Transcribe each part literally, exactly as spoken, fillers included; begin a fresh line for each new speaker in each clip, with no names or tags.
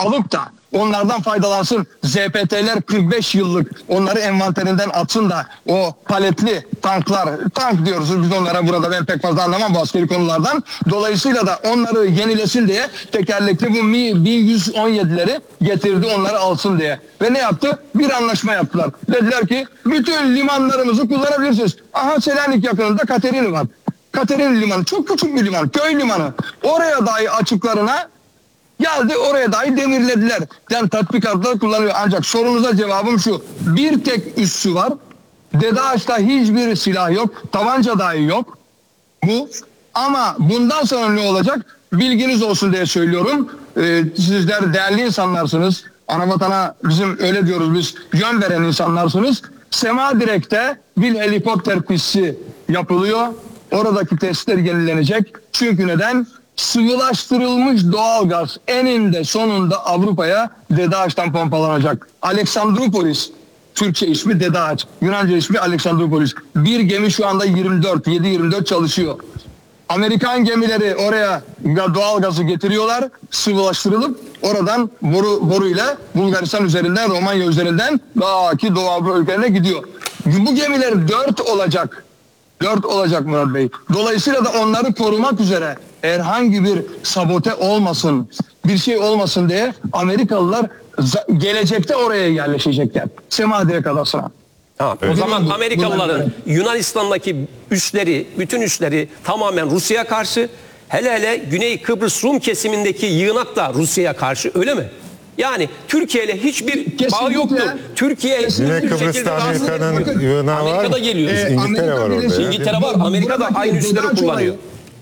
alıp da onlardan faydalansın. Z P T'ler kırk beş yıllık, onları envanterinden atsın da o paletli tanklar, tank diyoruz biz onlara burada, ben pek fazla anlamam bu askeri konulardan. Dolayısıyla da onları yenilesin diye tekerlekli bu Mi bin yüz on yedileri getirdi, onları alsın diye. Ve ne yaptı? Bir anlaşma yaptılar. Dediler ki bütün limanlarımızı kullanabilirsiniz. Aha, Selanik yakınında Katerini var. Katerini limanı çok küçük bir liman, köy limanı. Oraya dahi açıklarına geldi, oraya dahi demirlediler. Yani tatbikatlar kullanıyor. Ancak sorunuza cevabım şu: bir tek üssü var. DEDAŞ'ta hiçbir silah yok. Tabanca dahi yok. Bu. Ama bundan sonra ne olacak? Bilginiz olsun diye söylüyorum. Ee, sizler değerli insanlarsınız. Anavatana bizim, öyle diyoruz biz, yön veren insanlarsınız. Semadirek'te bir helikopter pisti yapılıyor. Oradaki testler yenilenecek. Çünkü neden? Sıvılaştırılmış doğalgaz eninde sonunda Avrupa'ya DEDAŞ'tan pompalanacak. Aleksandropolis, Türkçe ismi DEDAŞ, Yunanca ismi Aleksandropolis. Bir gemi şu anda yirmi dört, yedi yirmi dört çalışıyor. Amerikan gemileri oraya doğalgazı getiriyorlar, sıvılaştırılıp oradan boru boruyla Bulgaristan üzerinden, Romanya üzerinden daha ki Doğu Avrupa ülkelerine gidiyor. Bu gemiler dört olacak. Dört olacak Murat Bey. Dolayısıyla da onları korumak üzere, herhangi bir sabote olmasın, bir şey olmasın diye Amerikalılar gelecekte oraya yerleşecekler. Semadirek adasına.
Tamam. Evet. O zaman Amerikalıların Yunanistan'daki üsleri, bütün üsleri tamamen Rusya'ya karşı, hele hele Güney Kıbrıs Rum kesimindeki yığınak da Rusya'ya karşı, öyle mi? Yani Türkiye ile hiçbir kesinlikle bağ yoktur. Türkiye
Güney Kıbrıs'ta Amerika'nın yığınağı var.
Amerika'da geliyor.
Ee, İngiltere var orada.
İngiltere var. Amerika da aynı üsleri kullanıyor.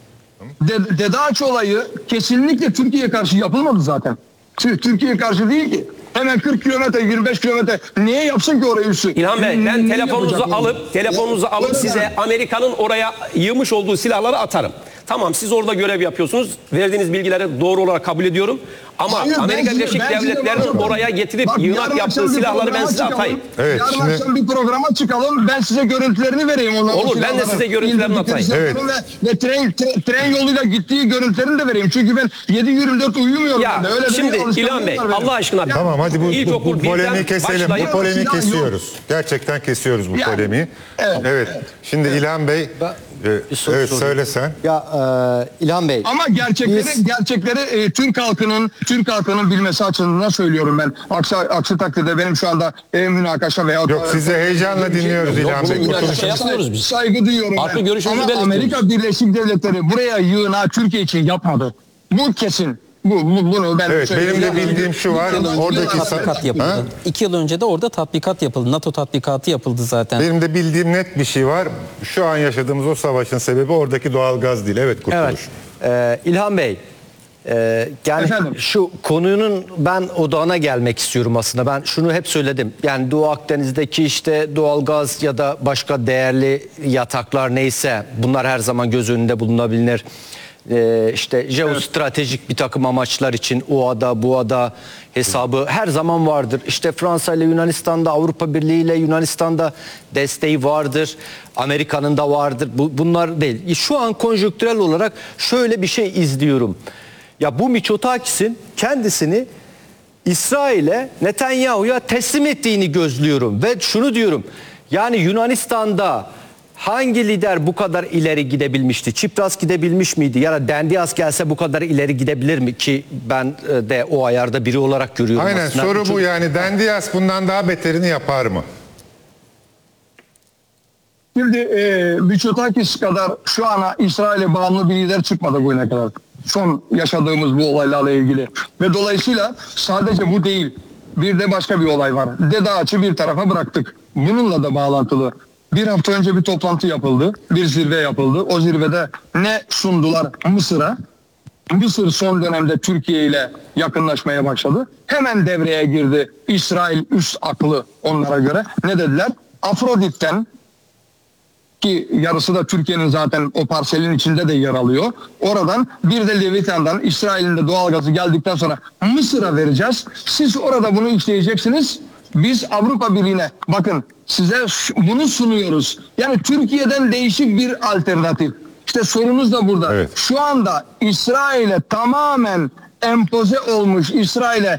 DEDAŞ olayı kesinlikle Türkiye'ye karşı yapılmadı zaten. Türkiye'ye karşı değil ki. Hemen kırk kilometre, yirmi beş kilometre niye yapsın ki orayı üssü?
İlhan Bey, ben telefonunuzu alıp telefonunuzu ya, alıp size Amerika'nın oraya yığmış olduğu silahları atarım. Tamam, siz orada görev yapıyorsunuz. Verdiğiniz bilgileri doğru olarak kabul ediyorum. Ama hayır, Amerika Birleşik Devletleri'nin oraya getirip bak, yığınak yaptığı silahları ben size atayım.
Evet, yarın şimdi akşam bir programa çıkalım. Ben size görüntülerini vereyim. Ondan
olur, ben de size görüntülerini atayım.
Evet. Ve, ve tren, tren, tren yoluyla gittiği görüntülerini de vereyim. Çünkü ben yedi yirmi dört uyumuyorum.
Ya,
ben de. Öyle
şimdi İlhan Bey, Allah aşkına.
Ya, tamam, hadi bu, bu, bu polemiği keselim. Bu polemiği kesiyoruz. Yok. Gerçekten kesiyoruz bu yani, polemiği. Evet. evet. Şimdi İlhan Bey, ben, e, evet söylesen.
Ya e, İlhan Bey.
Ama gerçekleri biz... gerçekleri e, Türk halkının Türk halkının bilmesi açısından söylüyorum ben. Aksi, aksi takdirde benim şu anda e, münakaşa veya
yok, sizi heyecanla dinliyoruz şey, İlhan Bey.
Şey yapmıyoruz biz.
Saygı duyuyorum
Farklı
ben. Ama Amerika Birleşik Devletleri buraya yığınağı Türkiye için yapmadı. Bu kesin. Bu, bu bunu ben
evet, benim de bildiğim şu var. Oradaki
tatbikat yapıldı. Ha? İki yıl önce de orada tatbikat yapıldı. NATO tatbikatı yapıldı zaten.
Benim de bildiğim net bir şey var. Şu an yaşadığımız o savaşın sebebi oradaki doğal gaz değil. Evet, Kurtuluş.
Evet. Ee, İlhan Bey, e, yani efendim, şu konunun ben odağına gelmek istiyorum aslında. Ben şunu hep söyledim. Yani Doğu Akdeniz'deki işte doğal gaz ya da başka değerli yataklar neyse, bunlar her zaman göz önünde bulunabilir. Ee, işte jeostratejik bir takım amaçlar için o ada bu ada hesabı her zaman vardır. İşte Fransa ile Yunanistan'da, Avrupa Birliği ile Yunanistan'da desteği vardır. Amerika'nın da vardır. Bu, bunlar değil. Şu an konjonktürel olarak şöyle bir şey izliyorum. Ya bu Mitsotakis'in kendisini İsrail'e, Netanyahu'ya teslim ettiğini gözlüyorum ve şunu diyorum. Yani Yunanistan'da hangi lider bu kadar ileri gidebilmişti? Çipras gidebilmiş miydi? Ya da Dendias gelse bu kadar ileri gidebilir mi? Ki ben de o ayarda biri olarak görüyorum.
Aynen, aslında. Soru bu yani. Dendias bundan daha beterini yapar mı?
Şimdi e, Mitsotakis kadar şu ana İsrail'e bağımlı bir lider çıkmadı bugüne kadar. Son yaşadığımız bu olaylarla ilgili. Ve dolayısıyla sadece bu değil. Bir de başka bir olay var. DEDAŞ'ı bir tarafa bıraktık. Bununla da bağlantılı. Bir hafta önce bir toplantı yapıldı. Bir zirve yapıldı. O zirvede ne sundular Mısır'a? Mısır son dönemde Türkiye ile yakınlaşmaya başladı. Hemen devreye girdi İsrail üst aklı onlara göre. Ne dediler? Afrodit'ten, ki yarısı da Türkiye'nin zaten o parselin içinde de yer alıyor. Oradan bir de Leviathan'dan, İsrail'in de doğalgazı geldikten sonra Mısır'a vereceğiz. Siz orada bunu işleyeceksiniz. Biz Avrupa Birliği'ne bakın size bunu sunuyoruz. Yani Türkiye'den değişik bir alternatif. İşte sorunuz da burada. Evet. Şu anda İsrail'e tamamen empoze olmuş, İsrail'e